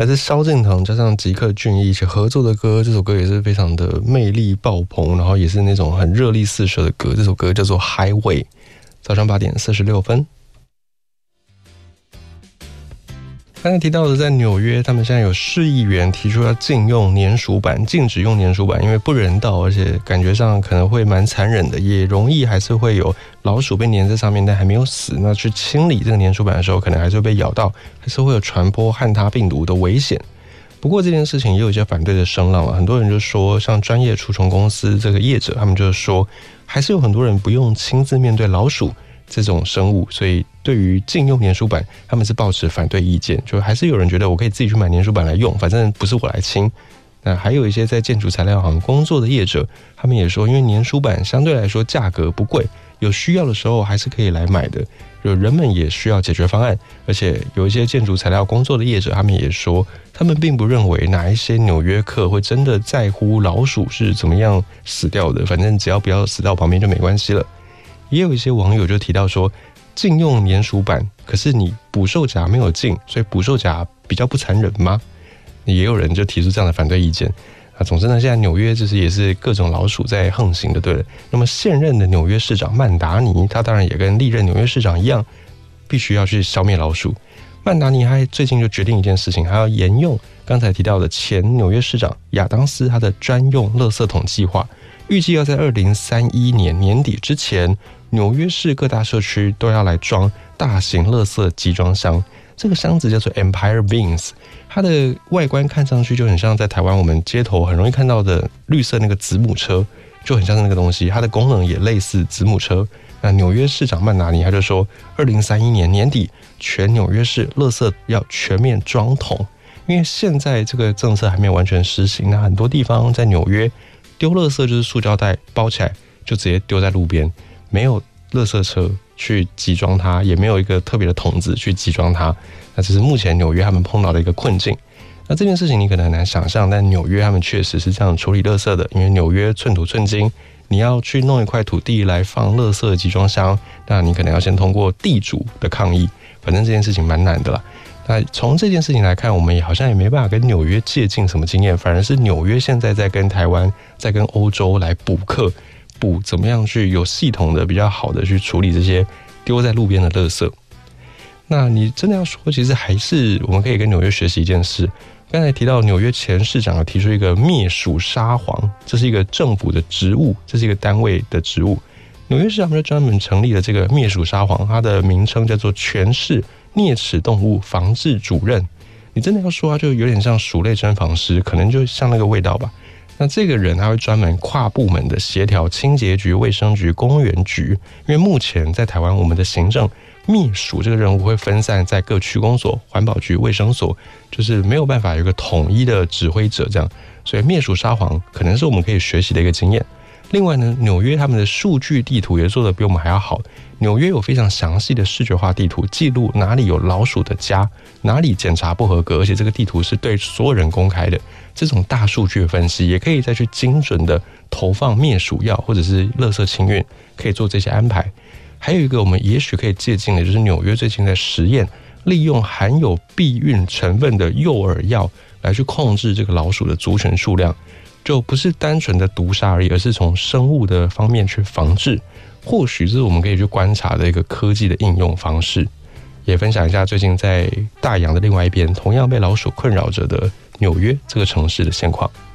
来自萧敬腾加上吉克隽逸一起合作的歌，这首歌也是非常的魅力爆棚，然后也是那种很热力四射的歌。这首歌叫做 Highway。 早上8点46分。刚才提到的，在纽约，他们现在有市议员提出要禁用粘鼠板，禁止用粘鼠板，因为不人道，而且感觉上可能会蛮残忍的，也容易还是会有老鼠被粘在上面，但还没有死。那去清理这个粘鼠板的时候，可能还是会被咬到，还是会有传播汉他病毒的危险。不过这件事情也有一些反对的声浪，很多人就说，像专业除虫公司这个业者，他们就说，还是有很多人不用亲自面对老鼠这种生物，所以对于禁用粘鼠板，他们是抱持反对意见，就还是有人觉得我可以自己去买粘鼠板来用，反正不是我来清。那还有一些在建筑材料行工作的业者，他们也说，因为粘鼠板相对来说价格不贵，有需要的时候还是可以来买的，就人们也需要解决方案。而且有一些建筑材料工作的业者，他们也说，他们并不认为哪一些纽约客会真的在乎老鼠是怎么样死掉的，反正只要不要死到旁边就没关系了。也有一些网友就提到说，禁用粘鼠板，可是你捕兽夹没有禁，所以捕兽夹比较不残忍吗？也有人就提出这样的反对意见。总之呢，现在纽约就是也是各种老鼠在横行的，对了。那么现任的纽约市长曼达尼，他当然也跟历任纽约市长一样，必须要去消灭老鼠。曼达尼他最近就决定一件事情，还要沿用刚才提到的前纽约市长亚当斯他的专用垃圾桶计划，预计要在2031年年底之前，纽约市各大社区都要来装大型垃圾集装箱。这个箱子叫做 Empire Bins， 它的外观看上去就很像在台湾我们街头很容易看到的绿色那个子母车，就很像是那个东西。它的功能也类似子母车。那纽约市长曼达尼他就说，2031年年底，全纽约市垃圾要全面装桶。因为现在这个政策还没有完全实行，那很多地方在纽约丢垃圾就是塑胶袋包起来就直接丢在路边，没有垃圾车去集装它，也没有一个特别的桶子去集装它。那这是目前纽约他们碰到的一个困境。那这件事情你可能很难想象，但纽约他们确实是这样处理垃圾的。因为纽约寸土寸金，你要去弄一块土地来放垃圾集装箱，那你可能要先通过地主的抗议，反正这件事情蛮难的啦。那从这件事情来看，我们也好像也没办法跟纽约借鉴什么经验，反而是纽约现在在跟台湾、在跟欧洲来补课，补怎么样去有系统的、比较好的去处理这些丢在路边的垃圾。那你真的要说，其实还是我们可以跟纽约学习一件事。刚才提到纽约前市长提出一个灭鼠沙皇，这是一个政府的职务，这是一个单位的职务。纽约市长就专门成立了这个灭鼠沙皇，它的名称叫做全市啮齿动物防治主任。你真的要说，它就有点像鼠类侦防师，可能就像那个味道吧。那这个人他会专门跨部门的协调清洁局、卫生局、公园局，因为目前在台湾我们的行政灭鼠这个任务会分散在各区公所、环保局、卫生所，就是没有办法有一个统一的指挥者这样，所以灭鼠沙皇可能是我们可以学习的一个经验。另外呢，纽约他们的数据地图也做得比我们还要好。纽约有非常详细的视觉化地图，记录哪里有老鼠的家，哪里检查不合格，而且这个地图是对所有人公开的。这种大数据的分析，也可以再去精准的投放灭鼠药或者是垃圾清运，可以做这些安排。还有一个我们也许可以借鉴的，就是纽约最近在实验利用含有避孕成分的诱饵药来去控制这个老鼠的族群数量，就不是单纯的毒杀而已，而是从生物的方面去防治。或许这是我们可以去观察的一个科技的应用方式。也分享一下最近在大洋的另外一边同样被老鼠困扰着的纽约这个城市的现况。